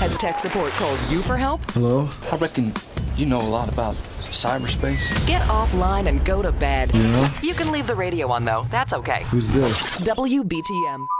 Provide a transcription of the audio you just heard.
Has tech support called you for help? Hello? I reckon you know a lot about cyberspace. Get offline and go to bed. Yeah? You can leave the radio on, though. That's okay. Who's this? WBTM.